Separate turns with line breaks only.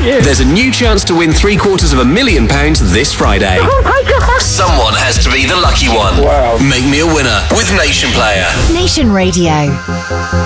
There's a new chance to win £750,000 this Friday.
Oh my God!
Someone has to be the lucky one.
Wow.
Make me a winner with Nation Player.
Nation Radio.